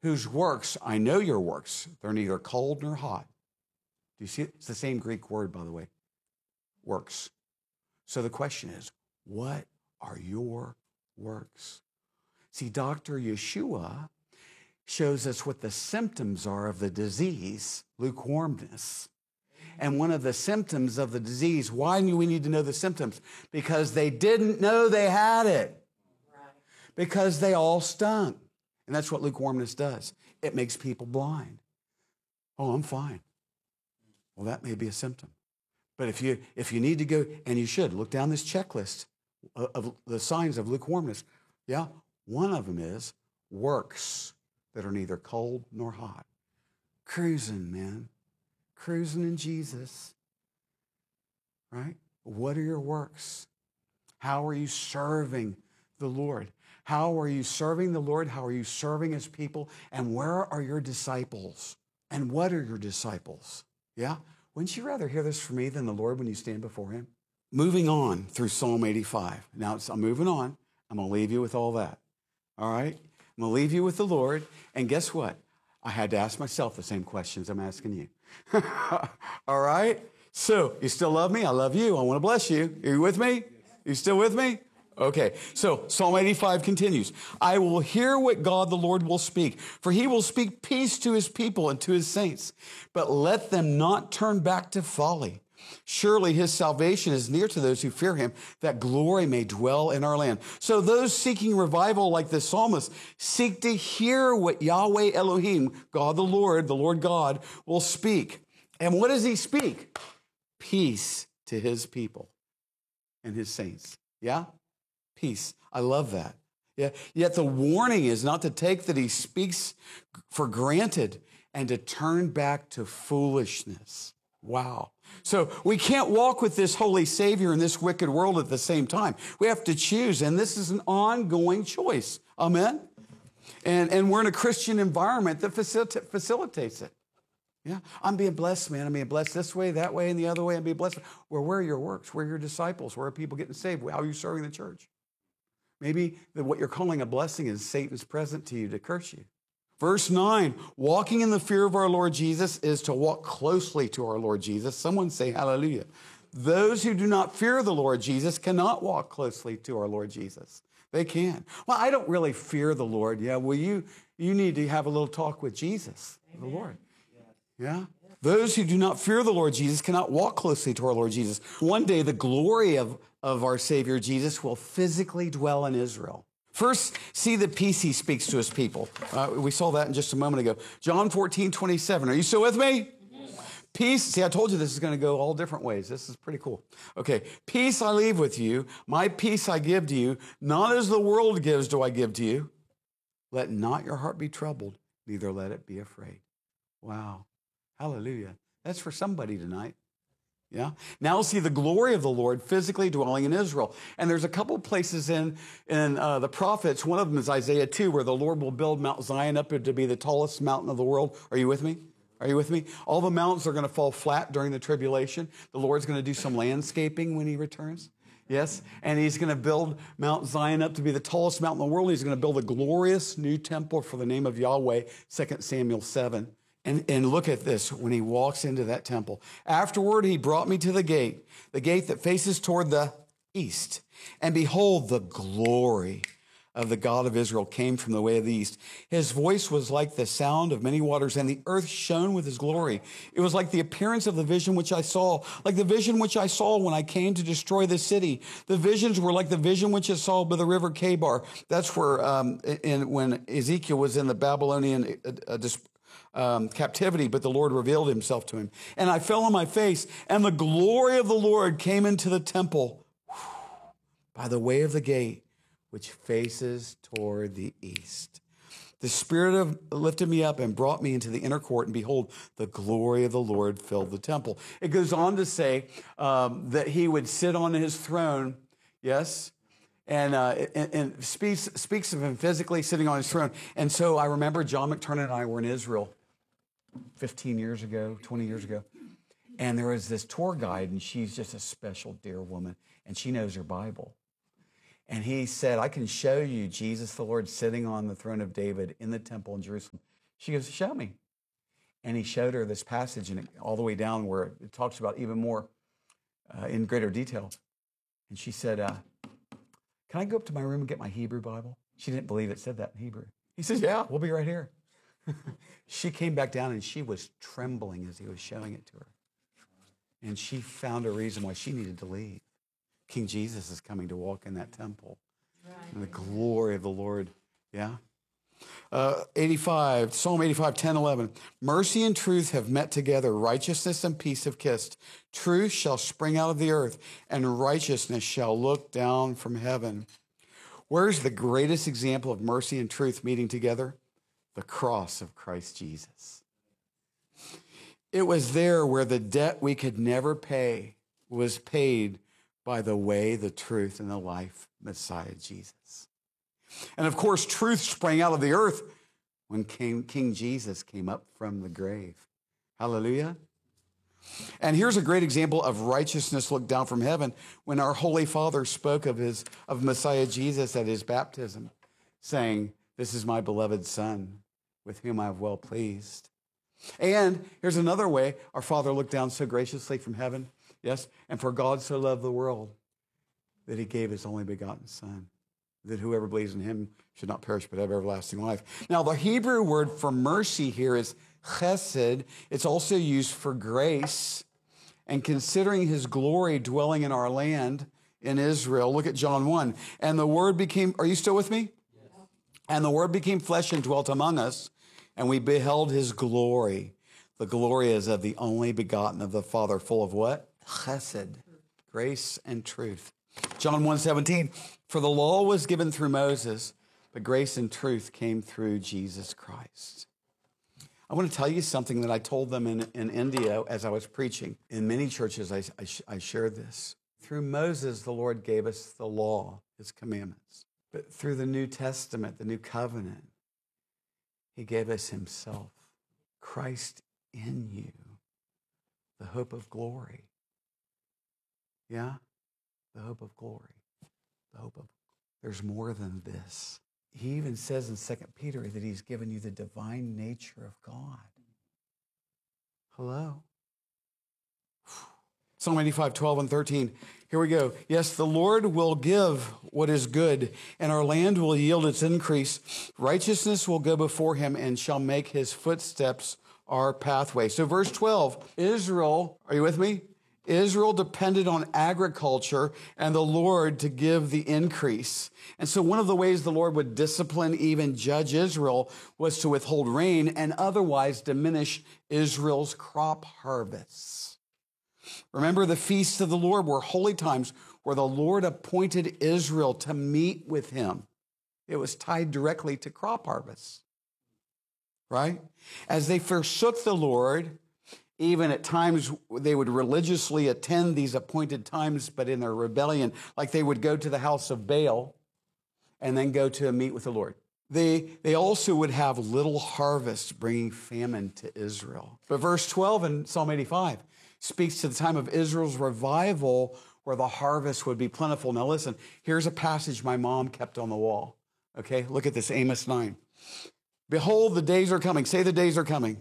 whose works, I know your works, they're neither cold nor hot. Do you see it? It's the same Greek word, by the way, works. So the question is, what are your works? See, Dr. Yeshua shows us what the symptoms are of the disease, lukewarmness. And one of the symptoms of the disease, why do we need to know the symptoms? Because they didn't know they had it. Because they all stunk. And that's what lukewarmness does. It makes people blind. Oh, I'm fine. Well, that may be a symptom. But if you need to go, and you should, look down this checklist of the signs of lukewarmness. Yeah, one of them is works that are neither cold nor hot. Cruising, man. Cruising in Jesus. Right? What are your works? How are you serving the Lord? How are you serving the Lord? How are you serving His people? And where are your disciples? And what are your disciples? Yeah? Wouldn't you rather hear this from me than the Lord when you stand before Him? Moving on through Psalm 85. Now, I'm moving on. I'm going to leave you with all that. All right? I'm going to leave you with the Lord. And guess what? I had to ask myself the same questions I'm asking you. All right? So, you still love me? I love you. I want to bless you. Are you with me? You still with me? Okay, so Psalm 85 continues. I will hear what God the Lord will speak, for He will speak peace to His people and to His saints. But let them not turn back to folly. Surely His salvation is near to those who fear Him, that glory may dwell in our land. So those seeking revival like the psalmist seek to hear what Yahweh Elohim, God the Lord God, will speak. And what does He speak? Peace to His people and His saints. Yeah? Peace. I love that. Yeah. Yet the warning is not to take that He speaks for granted and to turn back to foolishness. Wow. So we can't walk with this holy Savior in this wicked world at the same time. We have to choose, and this is an ongoing choice. Amen? And we're in a Christian environment that facilitates it. Yeah, I'm being blessed, man. I'm being blessed this way, that way, and the other way. I'm being blessed. Well, where are your works? Where are your disciples? Where are people getting saved? How are you serving the church? Maybe what you're calling a blessing is Satan's present to you to curse you. Verse 9, walking in the fear of our Lord Jesus is to walk closely to our Lord Jesus. Someone say hallelujah. Those who do not fear the Lord Jesus cannot walk closely to our Lord Jesus. They can. Well, I don't really fear the Lord. Yeah, well, you need to have a little talk with Jesus, the Lord. Yeah? Those who do not fear the Lord Jesus cannot walk closely to our Lord Jesus. One day, the glory of our Savior Jesus will physically dwell in Israel. First, see the peace He speaks to His people. We saw that in just a moment ago. John 14:27. Are you still with me? Yes. Peace. See, I told you this is going to go all different ways. This is pretty cool. Okay. Peace I leave with you. My peace I give to you. Not as the world gives do I give to you. Let not your heart be troubled, neither let it be afraid. Wow. Hallelujah. That's for somebody tonight. Yeah. Now we'll see the glory of the Lord physically dwelling in Israel. And there's a couple of places in the prophets. One of them is Isaiah 2, where the Lord will build Mount Zion up to be the tallest mountain of the world. Are you with me? Are you with me? All the mountains are going to fall flat during the tribulation. The Lord's going to do some landscaping when He returns. Yes. And He's going to build Mount Zion up to be the tallest mountain in the world. He's going to build a glorious new temple for the name of Yahweh, 2 Samuel 7. And look at this, when He walks into that temple. Afterward, He brought me to the gate that faces toward the east. And behold, the glory of the God of Israel came from the way of the east. His voice was like the sound of many waters, and the earth shone with His glory. It was like the appearance of the vision which I saw, like the vision which I saw when I came to destroy the city. The visions were like the vision which I saw by the river Kabar. That's where, when Ezekiel was in the Babylonian captivity, but the Lord revealed Himself to him. And I fell on my face, and the glory of the Lord came into the temple by the way of the gate, which faces toward the east. The Spirit lifted me up and brought me into the inner court, and behold, the glory of the Lord filled the temple. It goes on to say that He would sit on His throne, yes, and speaks of Him physically sitting on His throne. And so I remember John McTernan and I were in Israel 15 years ago, 20 years ago. And there was this tour guide, and she's just a special dear woman, and she knows her Bible. And he said, I can show you Jesus the Lord sitting on the throne of David in the temple in Jerusalem. She goes, show me. And he showed her this passage and all the way down where it talks about even more in greater detail. And she said, can I go up to my room and get my Hebrew Bible? She didn't believe it said that in Hebrew. He says, yeah, we'll be right here. She came back down and she was trembling as he was showing it to her. And she found a reason why she needed to leave. King Jesus is coming to walk in that temple. Right. And the glory of the Lord. Yeah. 85, Psalm 85, 10, 11. Mercy and truth have met together. Righteousness and peace have kissed. Truth shall spring out of the earth, and righteousness shall look down from heaven. Where's the greatest example of mercy and truth meeting together? The cross of Christ Jesus. It was there where the debt we could never pay was paid by the way, the truth, and the life, Messiah Jesus. And of course, truth sprang out of the earth when King Jesus came up from the grave. Hallelujah. And here's a great example of righteousness looked down from heaven when our Holy Father spoke of Messiah Jesus at his baptism, saying, this is my beloved Son, with whom I have well pleased. And here's another way our Father looked down so graciously from heaven. Yes, and for God so loved the world that he gave his only begotten Son, that whoever believes in him should not perish but have everlasting life. Now, the Hebrew word for mercy here is chesed. It's also used for grace. And considering his glory dwelling in our land, in Israel, look at John 1. And the word became, are you still with me? Yes. And the word became flesh and dwelt among us, and we beheld his glory. The glory is of the only begotten of the Father, full of what? Chesed, grace and truth. John 1:17, for the law was given through Moses, but grace and truth came through Jesus Christ. I want to tell you something that I told them in India as I was preaching. In many churches, I shared this. Through Moses, the Lord gave us the law, his commandments. But through the New Testament, the New Covenant, he gave us himself. Christ in you, the hope of glory. Yeah? The hope of glory. There's more than this. He even says in 2 Peter that he's given you the divine nature of God. Hello? Psalm 85, 12 and 13. Here we go. Yes, the Lord will give what is good, and our land will yield its increase. Righteousness will go before him and shall make his footsteps our pathway. So verse 12, Israel, are you with me? Israel depended on agriculture and the Lord to give the increase. And so one of the ways the Lord would discipline, even judge Israel, was to withhold rain and otherwise diminish Israel's crop harvests. Remember, the feasts of the Lord were holy times where the Lord appointed Israel to meet with him. It was tied directly to crop harvests, right? As they forsook the Lord, even at times they would religiously attend these appointed times, but in their rebellion, like they would go to the house of Baal and then go to meet with the Lord. They also would have little harvests, bringing famine to Israel. But verse 12 in Psalm 85 speaks to the time of Israel's revival where the harvest would be plentiful. Now listen, here's a passage my mom kept on the wall. Okay, look at this, Amos 9. Behold, the days are coming. Say the days are coming.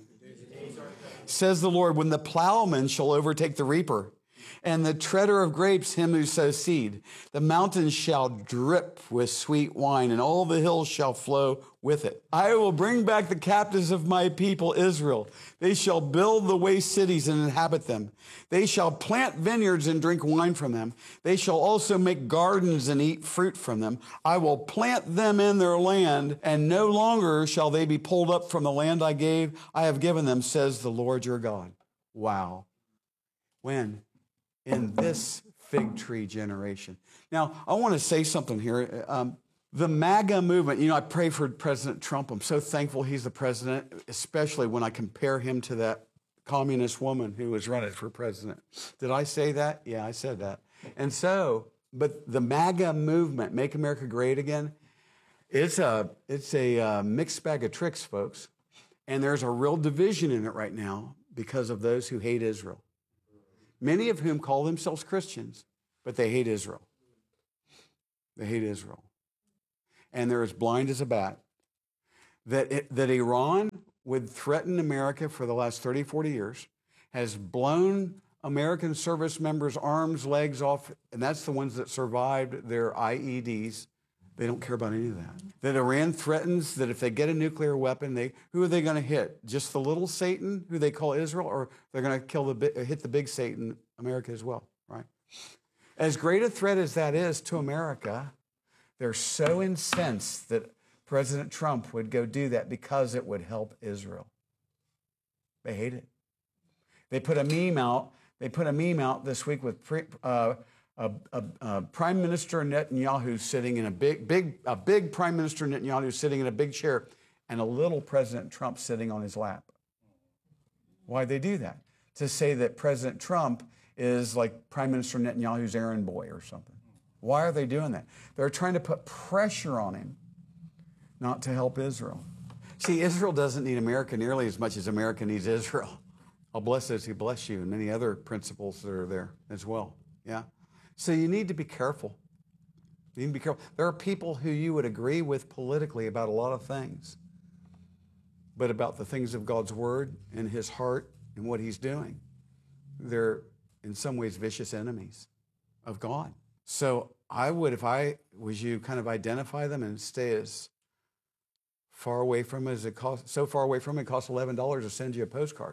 Says the Lord, when the plowman shall overtake the reaper, and the treader of grapes him who sows seed. The mountains shall drip with sweet wine, and all the hills shall flow with it. I will bring back the captives of my people Israel. They shall build the waste cities and inhabit them. They shall plant vineyards and drink wine from them. They shall also make gardens and eat fruit from them. I will plant them in their land, and no longer shall they be pulled up from the land I have given them, says the Lord your God. Wow. When? In this fig tree generation. Now, I want to say something here. The MAGA movement, I pray for President Trump. I'm so thankful he's the president, especially when I compare him to that communist woman who was running for president. Did I say that? Yeah, I said that. And so, but the MAGA movement, Make America Great Again, it's a mixed bag of tricks, folks. And there's a real division in it right now because of those who hate Israel. Many of whom call themselves Christians, but they hate Israel. They hate Israel. And they're as blind as a bat. That Iran would threaten America for the last 30, 40 years, has blown American service members' arms, legs off, and that's the ones that survived their IEDs. They don't care about any of that. That Iran threatens that if they get a nuclear weapon, who are they going to hit? Just the little Satan, who they call Israel, or they're going to hit the big Satan, America as well, right? As great a threat as that is to America, they're so incensed that President Trump would go do that because it would help Israel. They hate it. They put a meme out. They put a meme out this week with Prime Minister Netanyahu sitting in a big Prime Minister Netanyahu sitting in a big chair, and a little President Trump sitting on his lap. Why'd they do that? To say that President Trump is like Prime Minister Netanyahu's errand boy or something. Why are they doing that? They're trying to put pressure on him not to help Israel. See, Israel doesn't need America nearly as much as America needs Israel. I'll bless as he bless you, and many other principles that are there as well. Yeah. So you need to be careful. You need to be careful. There are people who you would agree with politically about a lot of things, but about the things of God's word and his heart and what he's doing, they're in some ways vicious enemies of God. So I would, if I was you, kind of identify them and stay as far away from it as it costs. So far away from it, it costs $11 to send you a postcard.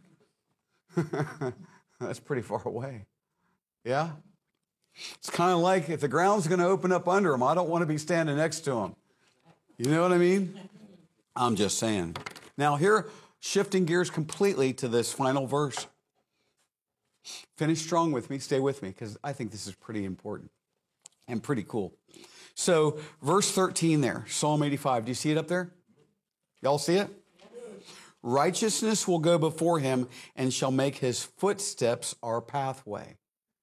That's pretty far away. Yeah? It's kind of like if the ground's going to open up under them, I don't want to be standing next to them. You know what I mean? I'm just saying. Now here, shifting gears completely to this final verse. Finish strong with me, stay with me, because I think this is pretty important and pretty cool. So verse 13 there, Psalm 85. Do you see it up there? Y'all see it? Righteousness will go before him and shall make his footsteps our pathway.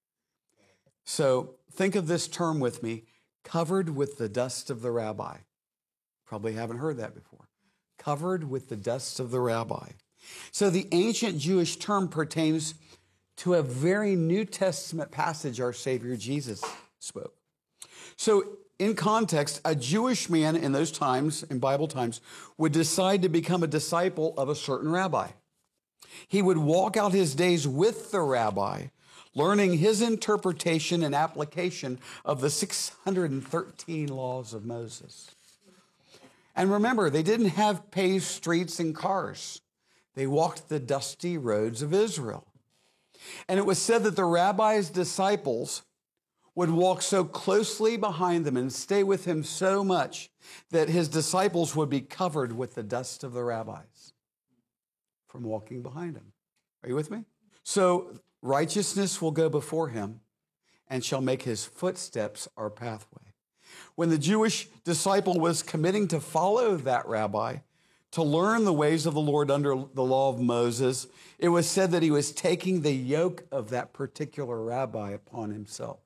So think of this term with me, covered with the dust of the rabbi. Probably haven't heard that before. Covered with the dust of the rabbi. So the ancient Jewish term pertains to a very New Testament passage our Savior Jesus spoke. So in context, a Jewish man in those times, in Bible times, would decide to become a disciple of a certain rabbi. He would walk out his days with the rabbi, learning his interpretation and application of the 613 laws of Moses. And remember, they didn't have paved streets and cars. They walked the dusty roads of Israel. And it was said that the rabbi's disciples would walk so closely behind them and stay with him so much that his disciples would be covered with the dust of the rabbis from walking behind him. Are you with me? So righteousness will go before him and shall make his footsteps our pathway. When the Jewish disciple was committing to follow that rabbi, to learn the ways of the Lord under the law of Moses, it was said that he was taking the yoke of that particular rabbi upon himself.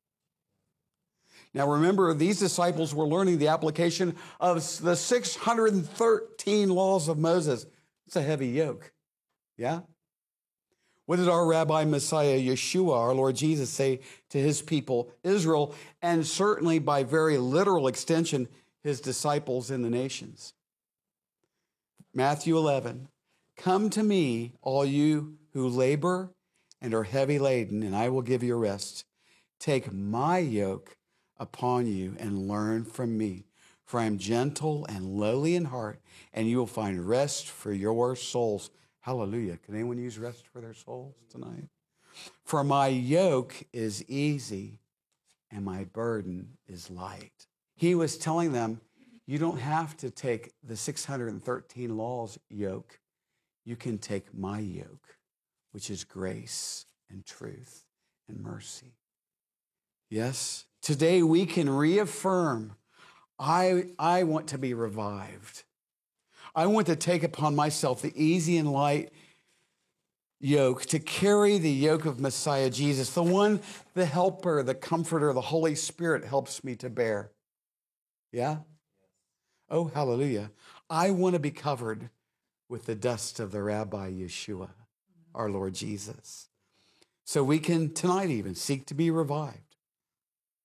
Now remember, these disciples were learning the application of the 613 laws of Moses. It's a heavy yoke. Yeah? What did our Rabbi Messiah Yeshua, our Lord Jesus, say to his people, Israel, and certainly by very literal extension, his disciples in the nations? Matthew 11, come to me, all you who labor and are heavy laden, and I will give you rest. Take my yoke upon you and learn from me, for I am gentle and lowly in heart, and you will find rest for your souls. Hallelujah. Can anyone use rest for their souls tonight? For my yoke is easy and my burden is light. He was telling them, you don't have to take the 613 laws yoke. You can take my yoke, which is grace and truth and mercy. Yes, today we can reaffirm, I want to be revived. I want to take upon myself the easy and light yoke, to carry the yoke of Messiah Jesus, the one, the helper, the comforter, the Holy Spirit helps me to bear. Yeah? Oh, hallelujah. I want to be covered with the dust of the Rabbi Yeshua, our Lord Jesus. So we can tonight even seek to be revived.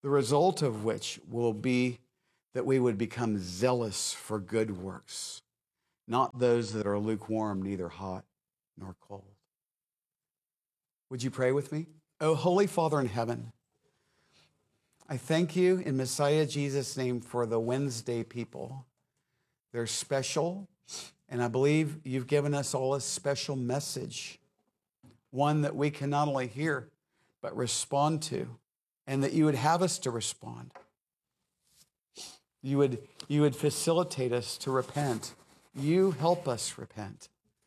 the result of which will be that we would become zealous for good works, not those that are lukewarm, neither hot nor cold. Would you pray with me? Oh, Holy Father in heaven, I thank you in Messiah Jesus' name for the Wednesday people. They're special, and I believe you've given us all a special message, one that we can not only hear, but respond to, and that you would have us to respond. You would facilitate us to repent. You help us repent.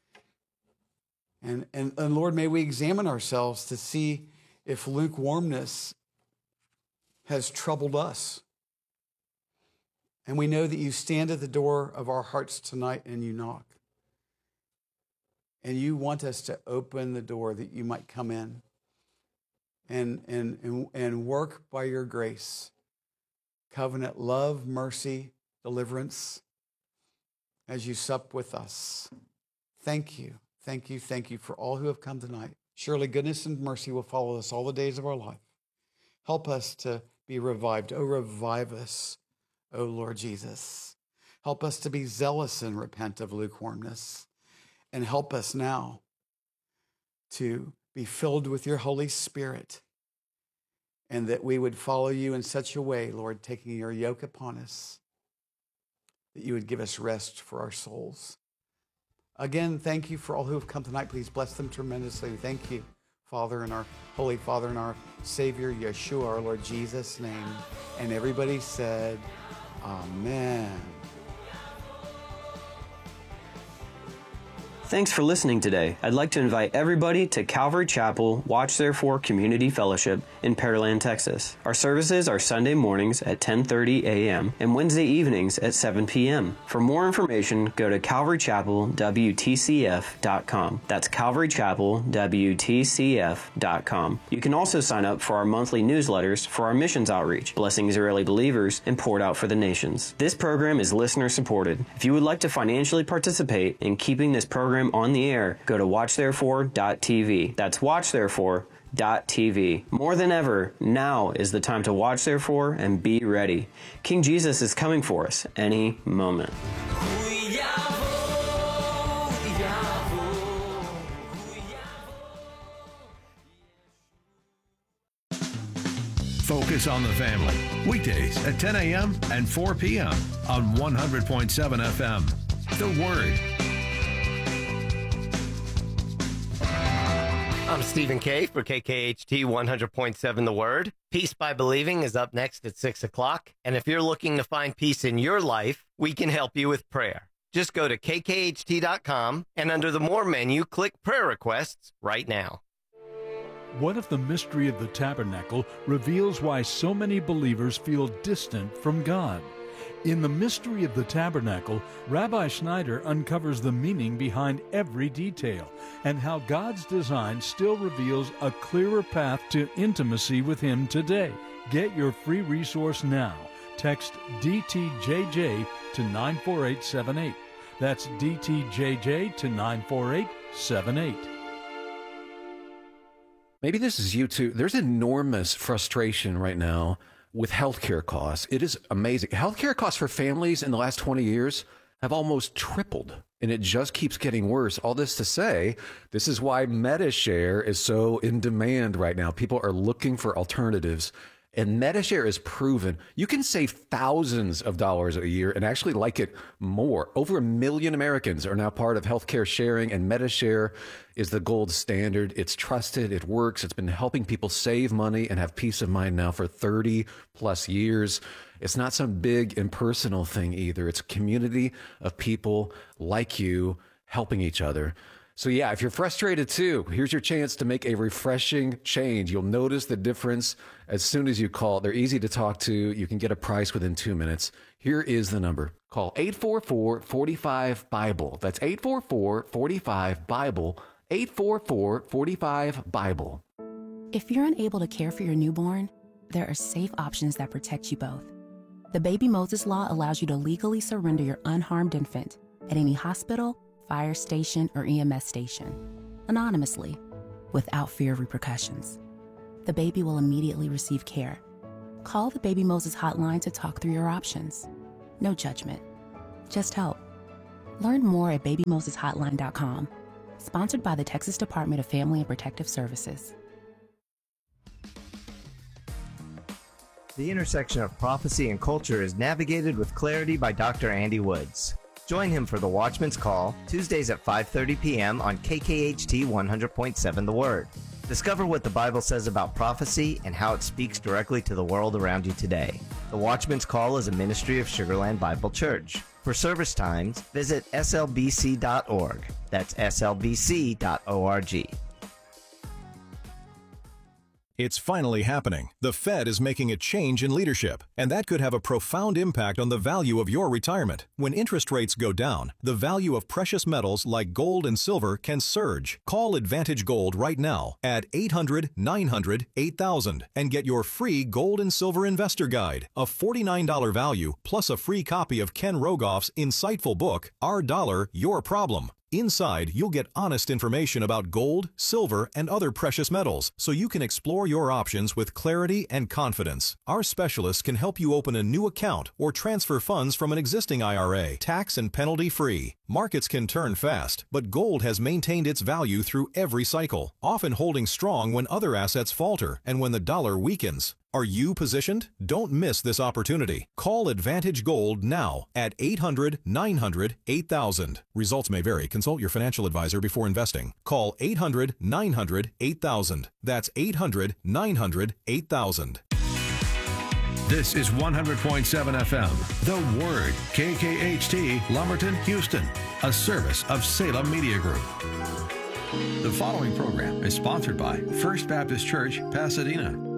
And Lord, may we examine ourselves to see if lukewarmness has troubled us. And we know that you stand at the door of our hearts tonight and you knock. And you want us to open the door that you might come in and work by your grace. Covenant love, mercy, deliverance as you sup with us. Thank you. Thank you. Thank you for all who have come tonight. Surely goodness and mercy will follow us all the days of our life. Help us to be revived. Oh, revive us, oh Lord Jesus. Help us to be zealous and repent of lukewarmness. And help us now to be filled with your Holy Spirit, and that we would follow you in such a way, Lord, taking your yoke upon us, that you would give us rest for our souls. Again, thank you for all who have come tonight. Please bless them tremendously. Thank you, Father, and our Holy Father, and our Savior, Yeshua, our Lord Jesus' name. And everybody said, Amen. Thanks for listening today. I'd like to invite everybody to Calvary Chapel Watch Therefore Community Fellowship in Pearland, Texas. Our services are Sunday mornings at 10:30 a.m. and Wednesday evenings at 7 p.m. For more information, go to calvarychapelwtcf.com. That's calvarychapelwtcf.com. You can also sign up for our monthly newsletters for our missions outreach, Blessing Israeli Believers, and Poured Out for the Nations. This program is listener supported. If you would like to financially participate in keeping this program on the air, go to watchtherefore.tv. That's watchtherefore.tv. More than ever, now is the time to watch therefore and be ready. King Jesus is coming for us any moment. Focus on the Family, weekdays at 10 a.m. and 4 p.m. on 100.7 FM. The Word. I'm Stephen K. for KKHT 100.7 The Word. Peace by Believing is up next at 6 o'clock. And if you're looking to find peace in your life, we can help you with prayer. Just go to kkht.com and under the More menu, click Prayer Requests right now. What if the mystery of the tabernacle reveals why so many believers feel distant from God? In The Mystery of the Tabernacle, Rabbi Schneider uncovers the meaning behind every detail and how God's design still reveals a clearer path to intimacy with Him today. Get your free resource now. Text DTJJ to 94878. That's DTJJ to 94878. Maybe this is you too. There's enormous frustration right now with healthcare costs. It is amazing. Healthcare costs for families in the last 20 years have almost tripled, and it just keeps getting worse. All this to say, this is why MediShare is so in demand right now. People are looking for alternatives, and MediShare is proven. You can save thousands of dollars a year and actually like it more. Over 1 million Americans are now part of healthcare sharing, and MediShare is the gold standard. It's trusted. It works. It's been helping people save money and have peace of mind now for 30 plus years. It's not some big impersonal thing either. It's a community of people like you helping each other. So yeah, if you're frustrated too, here's your chance to make a refreshing change. You'll notice the difference as soon as you call. They're easy to talk to. You can get a price within 2 minutes. Here is the number. Call 844-45-BIBLE. That's 844-45-BIBLE. 844-45-BIBLE. If you're unable to care for your newborn, there are safe options that protect you both. The Baby Moses Law allows you to legally surrender your unharmed infant at any hospital, fire station, or EMS station, anonymously, without fear of repercussions. The baby will immediately receive care. Call the Baby Moses hotline to talk through your options. No judgment, just help. Learn more at babymoseshotline.com. Sponsored by the Texas Department of Family and Protective Services. The intersection of prophecy and culture is navigated with clarity by Dr. Andy Woods. Join him for the Watchman's Call, Tuesdays at 5:30 p.m. on KKHT 100.7 The Word. Discover what the Bible says about prophecy and how it speaks directly to the world around you today. The Watchman's Call is a ministry of Sugar Land Bible Church. For service times, visit slbc.org. That's slbc.org. It's finally happening. The Fed is making a change in leadership, and that could have a profound impact on the value of your retirement. When interest rates go down, the value of precious metals like gold and silver can surge. Call Advantage Gold right now at 800-900-8000 and get your free Gold and Silver Investor Guide, a $49 value, plus a free copy of Ken Rogoff's insightful book, Our Dollar, Your Problem. Inside, you'll get honest information about gold, silver, and other precious metals, so you can explore your options with clarity and confidence. Our specialists can help you open a new account or transfer funds from an existing IRA, tax and penalty-free. Markets can turn fast, but gold has maintained its value through every cycle, often holding strong when other assets falter and when the dollar weakens. Are you positioned? Don't miss this opportunity. Call Advantage Gold now at 800-900-8000. Results may vary. Consult your financial advisor before investing. Call 800-900-8000. That's 800-900-8000. This is 100.7 FM, The Word, KKHT, Lumberton, Houston, a service of Salem Media Group. The following program is sponsored by First Baptist Church, Pasadena.